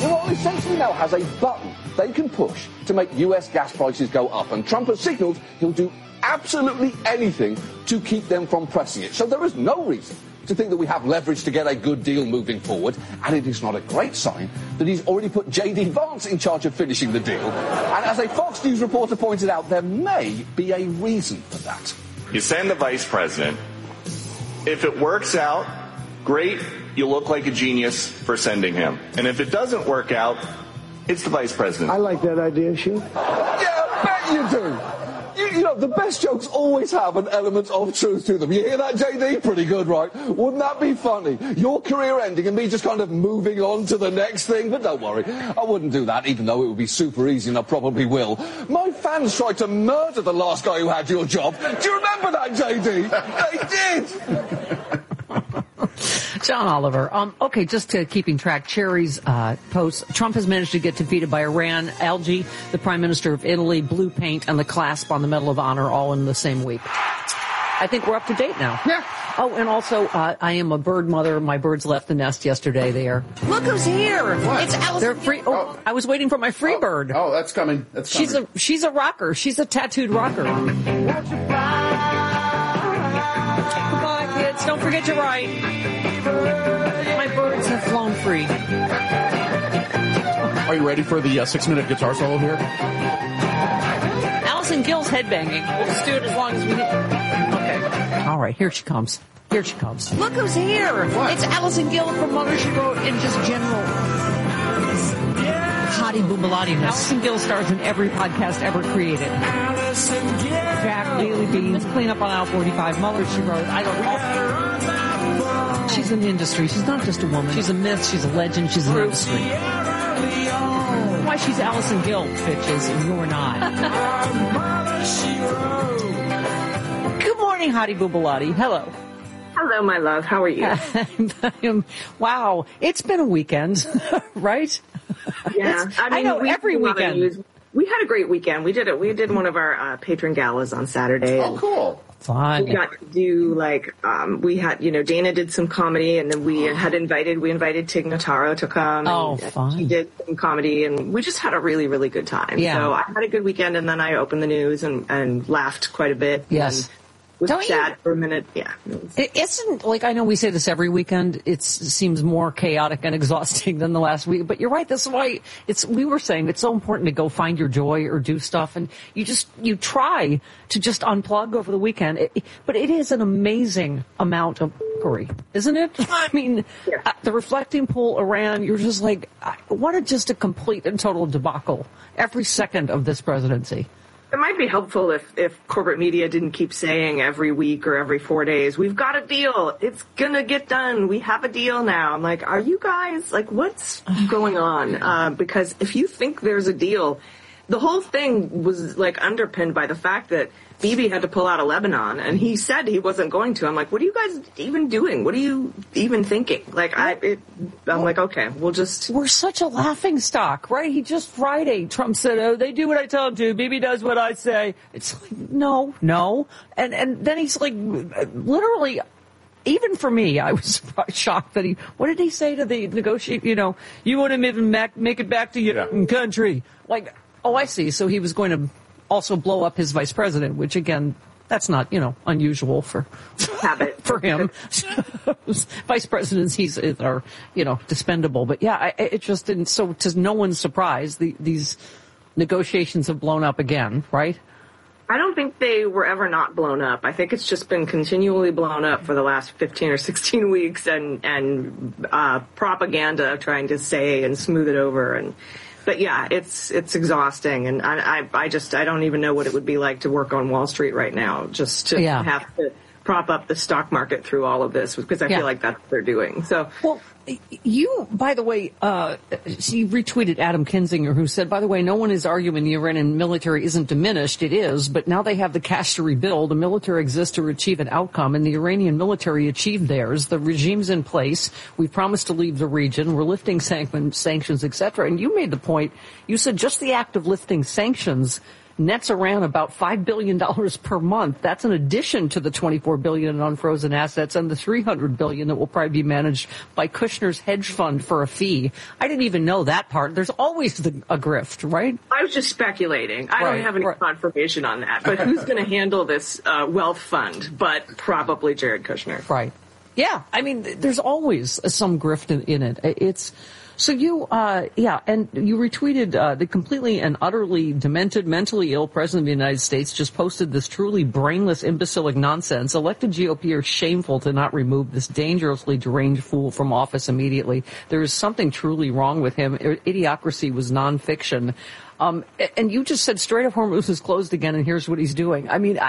Iran essentially now has a button they can push to make US gas prices go up, and Trump has signalled he'll do absolutely anything to keep them from pressing it. So there is no reason to think that we have leverage to get a good deal moving forward, and it is not a great sign that he's already put J.D. Vance in charge of finishing the deal. And as a Fox News reporter pointed out, there may be a reason for that. You send the vice president. If it works out, great, you look like a genius for sending him. And if it doesn't work out, it's the vice president. I like that idea, Shu. Yeah, I bet you do. You know, the best jokes always have an element of truth to them. You hear that, JD? Pretty good, right? Wouldn't that be funny? Your career ending and me just kind of moving on to the next thing? But don't worry, I wouldn't do that, even though it would be super easy, and I probably will. My fans tried to murder the last guy who had your job. Do you remember that, JD? They did! John Oliver. Okay, just keeping track. Cherry's post. Trump has managed to get defeated by Iran, Algae, the Prime Minister of Italy, blue paint, and the clasp on the Medal of Honor all in the same week. I think we're up to date now. Yeah. Oh, and also, I am a bird mother. My birds left the nest yesterday. Look who's here. What? It's Allison. They're free. Oh, I was waiting for my free bird. Oh, that's coming. That's coming. She's a rocker. She's a tattooed rocker. Goodbye, kids. Don't forget you're right. My birds have flown free. Are you ready for the 6-minute guitar solo here? Allison Gill's headbanging. We'll just do it as long as we need. Okay. All right, here she comes. Here she comes. Look who's here. What? It's Allison Gill from Mother She Wrote and just general hottie boobalati. Allison Gill stars in every podcast ever created. Jack, Daily Beans, Clean Up on Aisle 45, Mother She Wrote. I don't know. She's in the industry. She's not just a woman. She's a myth. She's a legend. She's an industry. Why she's Allison Gill, bitches, and you're not. Good morning, Hottie Boobalati. Hello. Hello, my love. How are you? Wow. It's been a weekend, right? Yeah. I know, every weekend. We had a great weekend. We did one of our patron galas on Saturday. Oh, cool. Fun. We got to do we had, Dana did some comedy, and then we invited Tig Notaro to come. Oh, fun. She did some comedy, and we just had a really, really good time. Yeah. So I had a good weekend, and then I opened the news and laughed quite a bit. Yes. Was sad for a minute. Yeah. It isn't, I know we say this every weekend, it seems more chaotic and exhausting than the last week, but you're right, that's why we were saying it's so important to go find your joy or do stuff, and you try to just unplug over the weekend, but it is an amazing amount of inquiry, isn't it? I mean, yeah. The reflecting pool Iran, you're just like, what just a complete and total debacle every second of this presidency. It might be helpful if corporate media didn't keep saying every week or every 4 days, we've got a deal. It's going to get done. We have a deal now. I'm like, are you guys, what's going on? Because if you think there's a deal, the whole thing was underpinned by the fact that Bibi had to pull out of Lebanon, and he said he wasn't going to. I'm like, what are you guys even doing? What are you even thinking? I'm like, okay, we're such a laughing stock, right? He just Friday, Trump said, oh, they do what I tell them to. Bibi does what I say. It's like, no. And then he's like, literally, even for me, I was shocked that what did he say to the negotiate, you want to even make it back to your country. Oh, I see. So he was going to also blow up his vice president, which again, that's not, unusual for habit for him. Vice presidents, are, dispendable. But yeah, it just didn't. So to no one's surprise, these negotiations have blown up again, right? I don't think they were ever not blown up. I think it's just been continually blown up for the last 15 or 16 weeks, and propaganda trying to say and smooth it over. But yeah, it's exhausting, and I don't even know what it would be like to work on Wall Street right now, just to have to prop up the stock market through all of this, because I feel like that's what they're doing. So, well, you, by the way, she retweeted Adam Kinzinger, who said, by the way, no one is arguing the Iranian military isn't diminished. It is, but now they have the cash to rebuild. The military exists to achieve an outcome, and the Iranian military achieved theirs. The regime's in place. We promised to leave the region. We're lifting sanctions, etc. And you made the point. You said just the act of lifting sanctions nets Iran about $5 billion per month. That's in addition to the $24 billion in unfrozen assets and the $300 billion that will probably be managed by Kushner's hedge fund for a fee. I didn't even know that part. There's always a grift, right? I was just speculating. I don't have any confirmation on that. But who's going to handle this wealth fund? But probably Jared Kushner. Right. Yeah. I mean, there's always some grift in it. It's so you, and you retweeted the completely and utterly demented, mentally ill president of the United States just posted this truly brainless, imbecilic nonsense. Elected GOP are shameful to not remove this dangerously deranged fool from office immediately. There is something truly wrong with him. Idiocracy was nonfiction. And you just said Strait of Hormuz is closed again, and here's what he's doing. I mean,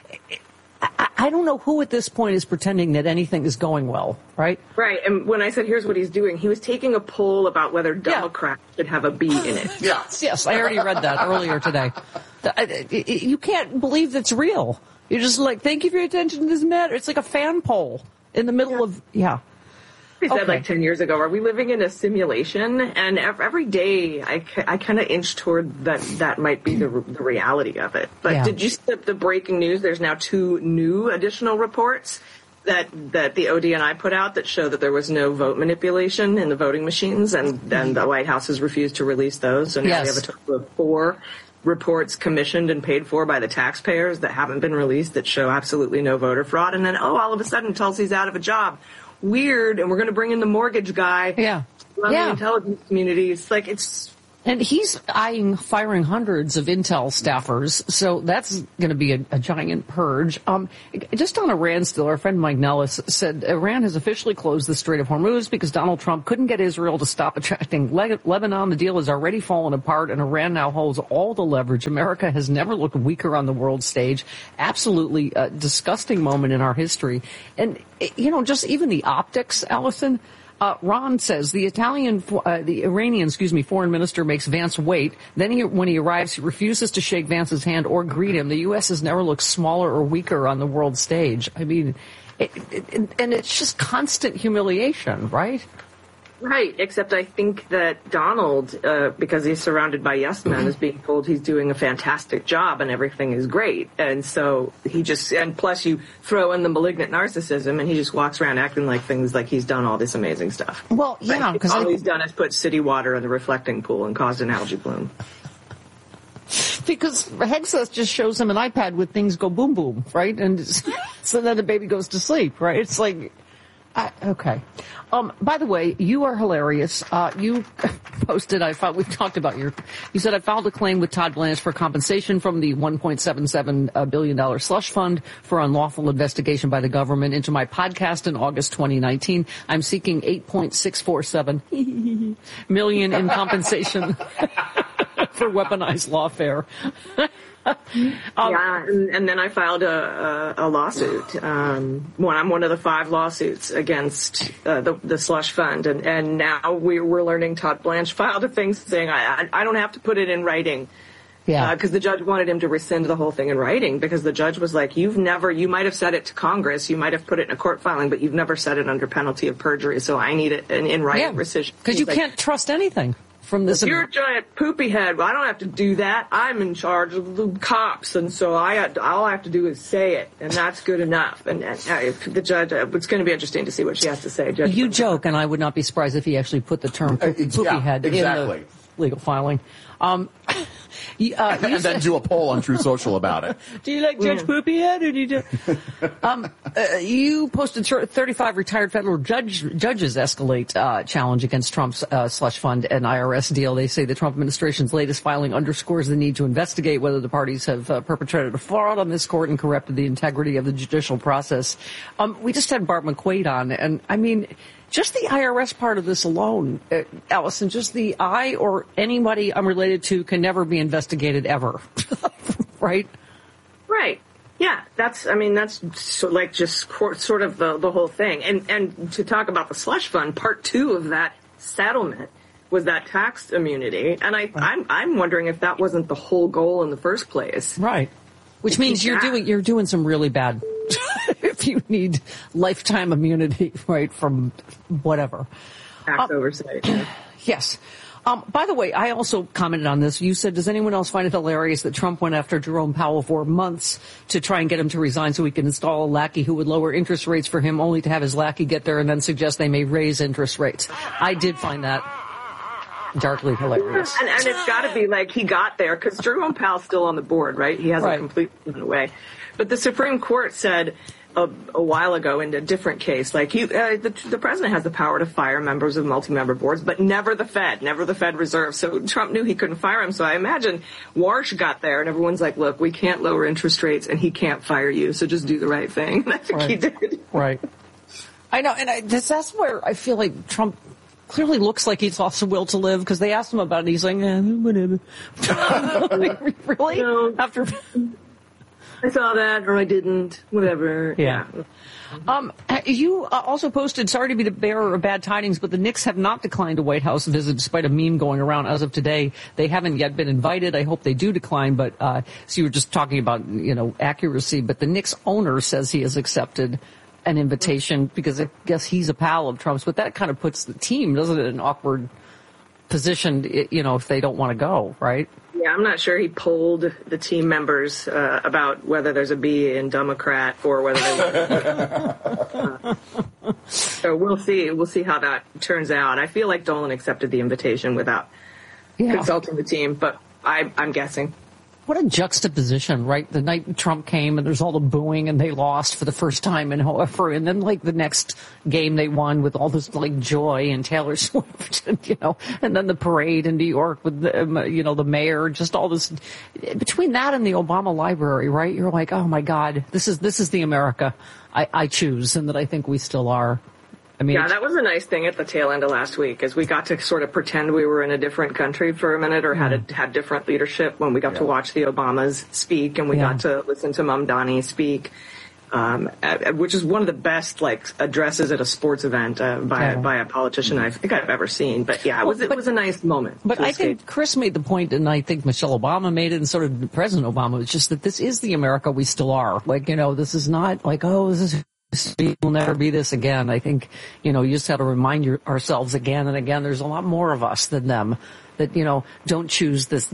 I don't know who at this point is pretending that anything is going well, right? Right. And when I said, here's what he's doing, he was taking a poll about whether Democrats should have a B in it. Yes, I already read that earlier today. You can't believe that's real. You're just like, thank you for your attention to this matter. It's like a fan poll in the middle of, We said like 10 years ago, are we living in a simulation? And every day I kind of inch toward that might be the reality of it. But did you see the breaking news? There's now 2 new additional reports that the ODNI put out that show that there was no vote manipulation in the voting machines, and then the White House has refused to release those. So now we have a total of 4 reports commissioned and paid for by the taxpayers that haven't been released that show absolutely no voter fraud. And then, all of a sudden Tulsi's out of a job. Weird, and we're going to bring in the mortgage guy. The intelligence community. It's like and he's firing hundreds of intel staffers, so that's going to be a giant purge. Just on Iran still, our friend Mike Nellis said Iran has officially closed the Strait of Hormuz because Donald Trump couldn't get Israel to stop attracting Lebanon. The deal has already fallen apart, and Iran now holds all the leverage. America has never looked weaker on the world stage. Absolutely disgusting moment in our history. And, just even the optics, Allison. Ron says the Iranian foreign minister makes Vance wait. Then when he arrives, he refuses to shake Vance's hand or greet him. The U.S. has never looked smaller or weaker on the world stage. I mean, and it's just constant humiliation, right? Right, except I think that Donald, because he's surrounded by yes men, is being told he's doing a fantastic job and everything is great. And so and plus you throw in the malignant narcissism and he just walks around acting like he's done all this amazing stuff. Well, yeah, because all he's done is put city water in the reflecting pool and caused an algae bloom. Because Hegseth just shows him an iPad with things go boom boom, right? And so then the baby goes to sleep, right? It's like, okay. By the way, you are hilarious. You posted, we've talked about you said I filed a claim with Todd Blanche for compensation from the $1.77 billion slush fund for unlawful investigation by the government into my podcast in August 2019. I'm seeking $8.647 million in compensation for weaponized lawfare. And then I filed a lawsuit. I'm one of the 5 lawsuits against the slush fund, and now we're learning Todd Blanche filed a thing saying I don't have to put it in writing. Because the judge wanted him to rescind the whole thing in writing, because the judge was like, you might have said it to Congress, you might have put it in a court filing, but you've never said it under penalty of perjury, so I need it in writing rescission. Because you can't trust anything. From this, you're a giant poopy head. Well, I don't have to do that. I'm in charge of the cops, and so all I have to do is say it, and that's good enough. And if the judge, it's going to be interesting to see what she has to say. Judge, you joke, and I would not be surprised if he actually put the term poopy head in the legal filing. And then do a poll on True Social about it. Do you like Judge Poopyhead, or do you do? You posted 35 retired federal judges escalate challenge against Trump's slush fund and IRS deal. They say the Trump administration's latest filing underscores the need to investigate whether the parties have perpetrated a fraud on this court and corrupted the integrity of the judicial process. We just had Bart McQuaid on, and I mean, just the IRS part of this alone, Allison, just the I or anybody I'm related to can never be investigated ever. Right? Right. Yeah, that's sort of the whole thing. And to talk about the slush fund, part 2 of that settlement was that tax immunity. And I'm wondering if that wasn't the whole goal in the first place. Right. Which means you're doing some really bad if you need lifetime immunity, right, from whatever. Tax oversight. Yeah. Yes. By the way, I also commented on this. You said, does anyone else find it hilarious that Trump went after Jerome Powell for months to try and get him to resign so he could install a lackey who would lower interest rates for him, only to have his lackey get there and then suggest they may raise interest rates? I did find that darkly hilarious. And it's got to be like he got there because Jerome Powell's still on the board, right? He hasn't completely gone away. But the Supreme Court said a while ago in a different case, like the president has the power to fire members of multi-member boards, but never the Fed Reserve. So Trump knew he couldn't fire him. So I imagine Warsh got there and everyone's like, look, we can't lower interest rates and he can't fire you. So just do the right thing. And I think he did. Right. I know. And that's where I feel like Trump clearly looks like he's lost the will to live, because they asked him about it and he's like, whatever. Like, really? No. After I saw that, or I didn't, whatever. Yeah. You also posted, sorry to be the bearer of bad tidings, but the Knicks have not declined a White House visit despite a meme going around as of today. They haven't yet been invited. I hope they do decline, but so you were just talking about, accuracy, but the Knicks owner says he has accepted an invitation because I guess he's a pal of Trump's, but that kind of puts the team, doesn't it, in an awkward position, if they don't want to go, right? Yeah, I'm not sure he polled the team members about whether there's a B in Democrat or whether they want So we'll see. We'll see how that turns out. I feel like Dolan accepted the invitation without consulting the team, but I'm guessing. What a juxtaposition, right? The night Trump came and there's all the booing and they lost for the first time in however, and then like the next game they won with all this like joy and Taylor Swift, and, and then the parade in New York with the mayor, just all this. Between that and the Obama library, right? You're like, oh my God, this is the America I choose, and that I think we still are. I mean, that was a nice thing at the tail end of last week, is we got to sort of pretend we were in a different country for a minute, or had different leadership when we got to watch the Obamas speak, and we got to listen to Mamdani speak, which is one of the best addresses at a sports event by a politician I think I've ever seen. But it was a nice moment. But I think Chris made the point, and I think Michelle Obama made it, and so did President Obama. It's just that this is the America we still are. This is not like, this is. We'll never be this again. I think, you just have to remind ourselves again and again, there's a lot more of us than them that, don't choose this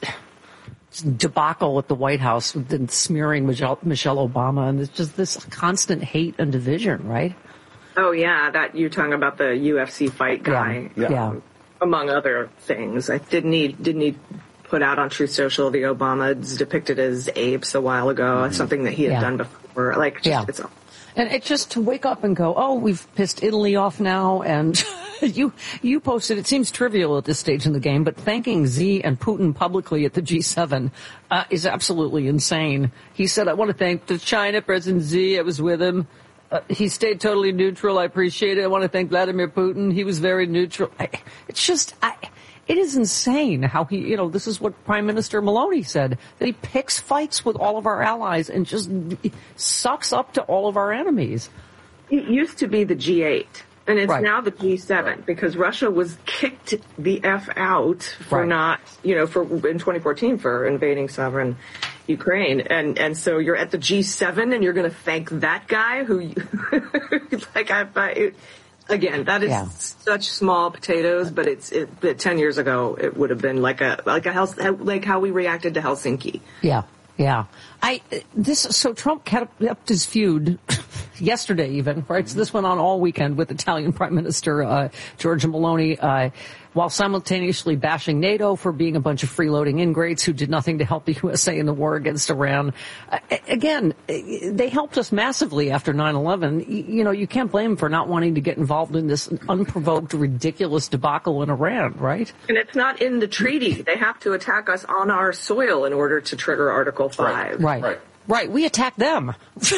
debacle at the White House with smearing Michelle Obama. And it's just this constant hate and division, right? Oh, yeah. That you're talking about the UFC fight guy. Yeah. Among other things. I didn't he put out on Truth Social the Obamas depicted as apes a while ago, something that he had done before. It's all. And it's just to wake up and go, we've pissed Italy off now. And you posted, it seems trivial at this stage in the game, but thanking Xi and Putin publicly at the G7 is absolutely insane. He said, I want to thank the China President Xi. I was with him. He stayed totally neutral. I appreciate it. I want to thank Vladimir Putin. He was very neutral. It is insane how he, this is what Prime Minister Maloney said, that he picks fights with all of our allies and just sucks up to all of our enemies. It used to be the G8, and it's now the G7, because Russia was kicked the F out for not, in 2014 for invading sovereign Ukraine. And so you're at the G7 and you're going to thank that guy who, again, that is such small potatoes, but but 10 years ago it would have been like how we reacted to Helsinki. Yeah. So Trump kept his feud yesterday even, right? So this went on all weekend with Italian Prime Minister Giorgia Meloni, while simultaneously bashing NATO for being a bunch of freeloading ingrates who did nothing to help the USA in the war against Iran. Again, they helped us massively after 9/11. You can't blame them for not wanting to get involved in this unprovoked, ridiculous debacle in Iran, right? And it's not in the treaty. They have to attack us on our soil in order to trigger Article 5. Right. We attack them,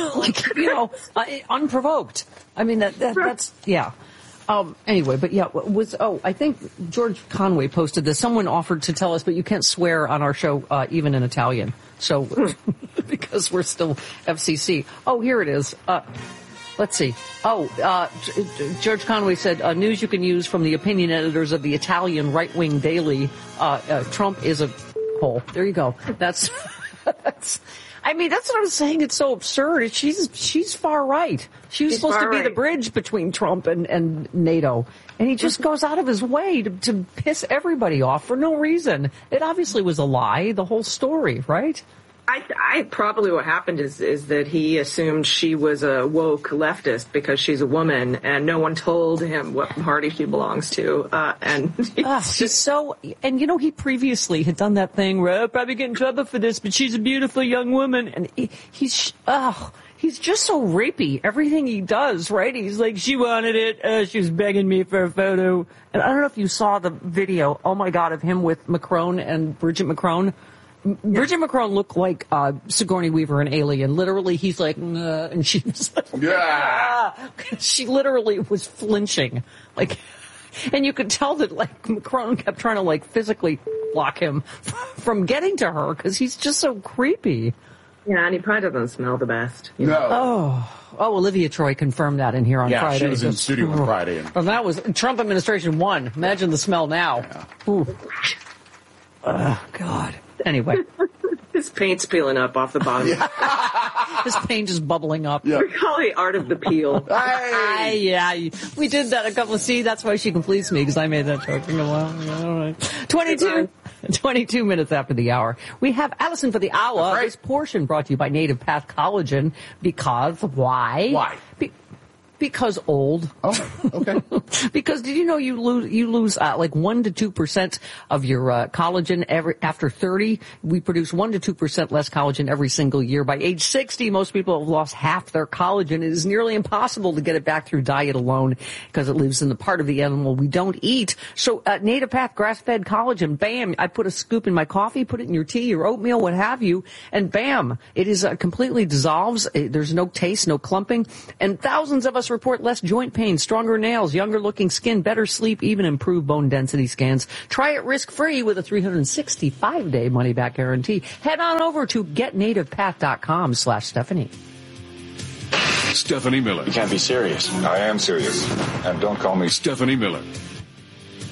unprovoked. I mean, that's. Anyway, but I think George Conway posted this. Someone offered to tell us, but you can't swear on our show, even in Italian. So, because we're still FCC. Oh, here it is. Let's see. George Conway said, news you can use from the opinion editors of the Italian right-wing daily. Trump is a hole. There you go. That's I mean, that's what I was saying. It's so absurd. She's far right. She was supposed to be the bridge between Trump and NATO. And he just goes out of his way to piss everybody off for no reason. It obviously was a lie, the whole story, right? I probably what happened is that he assumed she was a woke leftist because she's a woman, and no one told him what party she belongs to. He's so, and you know, he previously had done that thing where I'll probably get in trouble for this, but she's a beautiful young woman, and he's just so rapey. Everything he does, right? He's like, she wanted it. She was begging me for a photo. And I don't know if you saw the video. Oh my God, of him with Macron and Bridget Macron. Bridget Macron looked like Sigourney Weaver in Alien. Literally, he's like, and she was like, she literally was flinching. Like, and you could tell that, like, Macron kept trying to, like, physically block him from getting to her because he's just so creepy. Yeah, and he probably doesn't smell the best. No. Oh, Olivia Troy confirmed that in here on Friday. Yeah, she was in studio on Friday. And that was Trump administration 1. Imagine the smell now. Yeah. Ooh. Oh, God. Anyway. His paint's peeling up off the bottom. His paint is bubbling up. Yeah. We call it art of the peel. Hey. Yeah, we did that a couple of, that's why she can please me, because I made that joke. All right. 22 minutes after the hour. We have Allison for the hour. Right. This portion brought to you by Native Path Collagen. Because why? Why? Because old. Oh, okay. Because did you know you lose like 1% to 2% of your collagen after 30? We produce 1% to 2% less collagen every single year. By age 60, most people have lost half their collagen. It is nearly impossible to get it back through diet alone because it lives in the part of the animal we don't eat. So Native Path grass-fed collagen, bam! I put a scoop in my coffee, put it in your tea, your oatmeal, what have you, and bam! It is completely dissolves. There's no taste, no clumping, and thousands of us report less joint pain, stronger nails, younger looking skin, better sleep, even improved bone density scans. Try it risk-free with a 365-day money-back guarantee. Head on over to getnativepath.com/Stephanie. Stephanie Miller. You can't be serious. I am serious. And don't call me Stephanie Miller.